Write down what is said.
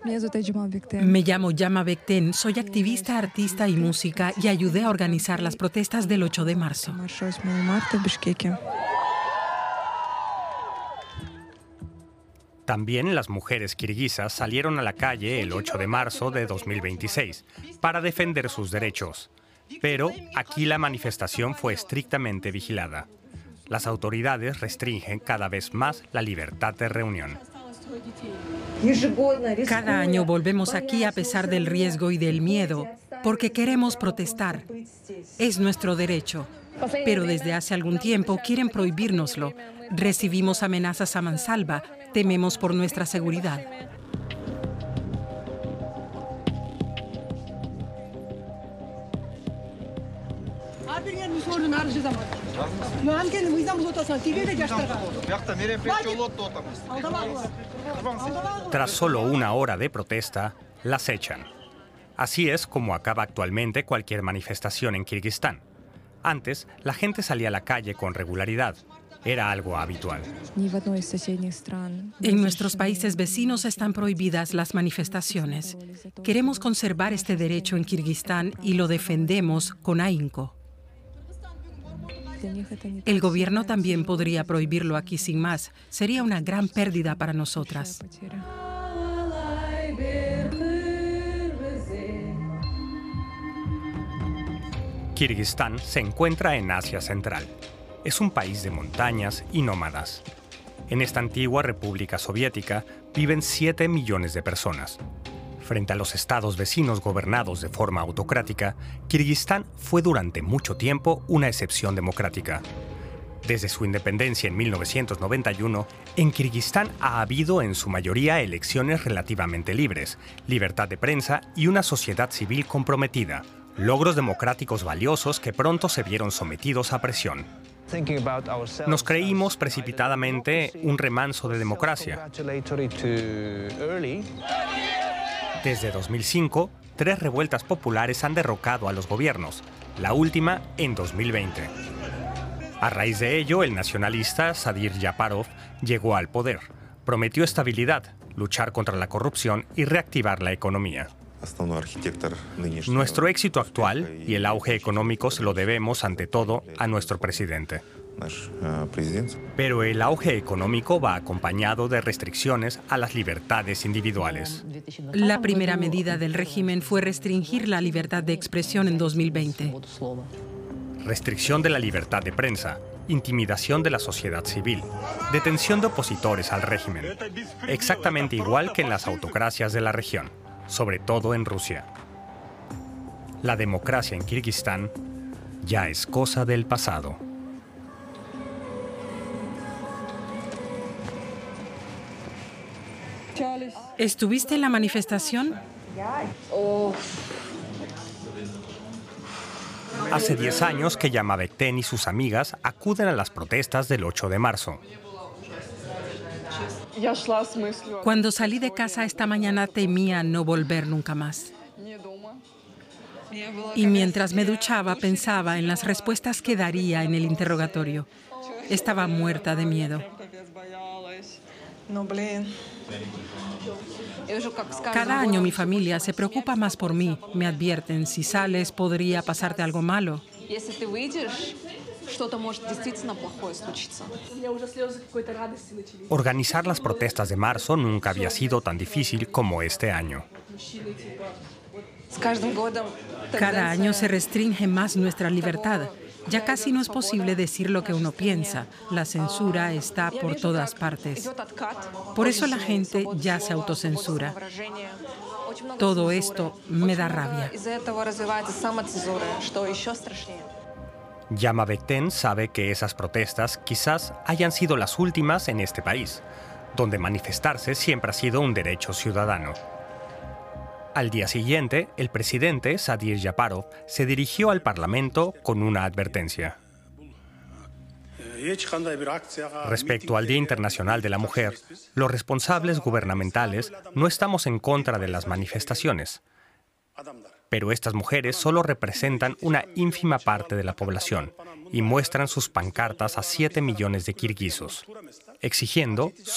Me llamo Yama Bekten, soy activista, artista y música y ayudé a organizar las protestas del 8 de marzo. También las mujeres kirguisas salieron a la calle el 8 de marzo de 2026 para defender sus derechos. Pero aquí la manifestación fue estrictamente vigilada. Las autoridades restringen cada vez más la libertad de reunión. Cada año volvemos aquí a pesar del riesgo y del miedo, porque queremos protestar. Es nuestro derecho. Pero desde hace algún tiempo quieren prohibírnoslo. Recibimos amenazas a mansalva. Tememos por nuestra seguridad. Tras solo una hora de protesta, las echan. Así es como acaba actualmente cualquier manifestación en Kirguistán. Antes, la gente salía a la calle con regularidad. Era algo habitual. En nuestros países vecinos están prohibidas las manifestaciones. Queremos conservar este derecho en Kirguistán y lo defendemos con ahínco. El gobierno también podría prohibirlo aquí sin más. Sería una gran pérdida para nosotras. Kirguistán se encuentra en Asia Central. Es un país de montañas y nómadas. En esta antigua república soviética viven 7 millones de personas. Frente a los estados vecinos gobernados de forma autocrática, Kirguistán fue durante mucho tiempo una excepción democrática. Desde su independencia en 1991, en Kirguistán ha habido en su mayoría elecciones relativamente libres, libertad de prensa y una sociedad civil comprometida, logros democráticos valiosos que pronto se vieron sometidos a presión. Nos creímos precipitadamente un remanso de democracia. Desde 2005, 3 revueltas populares han derrocado a los gobiernos, la última en 2020. A raíz de ello, el nacionalista Sadir Japarov llegó al poder. Prometió estabilidad, luchar contra la corrupción y reactivar la economía. Nuestro éxito actual y el auge económico se lo debemos, ante todo, a nuestro presidente. Pero el auge económico va acompañado de restricciones a las libertades individuales. La primera medida del régimen fue restringir la libertad de expresión en 2020. Restricción de la libertad de prensa, intimidación de la sociedad civil, detención de opositores al régimen, exactamente igual que en las autocracias de la región, sobre todo en Rusia. La democracia en Kirguistán ya es cosa del pasado. ¿Estuviste en la manifestación? Hace 10 años que Yama Bekten y sus amigas acuden a las protestas del 8 de marzo. Cuando salí de casa esta mañana temía no volver nunca más. Y mientras me duchaba pensaba en las respuestas que daría en el interrogatorio. Estaba muerta de miedo. Cada año mi familia se preocupa más por mí. Me advierten, si sales podría pasarte algo malo. Organizar las protestas de marzo nunca había sido tan difícil como este año. Cada año se restringe más nuestra libertad. Ya casi no es posible decir lo que uno piensa. La censura está por todas partes. Por eso la gente ya se autocensura. Todo esto me da rabia. Yama Bekten sabe que esas protestas quizás hayan sido las últimas en este país, donde manifestarse siempre ha sido un derecho ciudadano. Al día siguiente, el presidente Sadir Japarov se dirigió al Parlamento con una advertencia. Respecto al Día Internacional de la Mujer, los responsables gubernamentales no estamos en contra de las manifestaciones. Pero estas mujeres solo representan una ínfima parte de la población y muestran sus pancartas a 7 millones de kirguisos, exigiendo